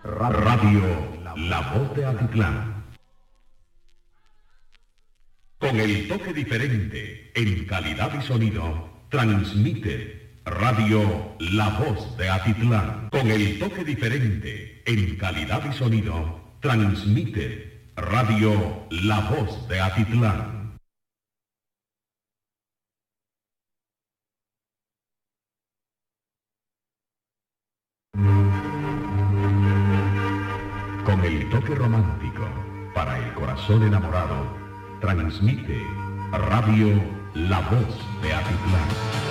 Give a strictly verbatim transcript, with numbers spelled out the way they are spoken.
Radio La Voz de Atitlán. Con el toque diferente en calidad y sonido, transmite Radio La Voz de Atitlán. Con el toque diferente en calidad y sonido, transmite Radio La Voz de Atitlán. Con el toque romántico para el corazón enamorado, transmite Radio La Voz de Atitlán.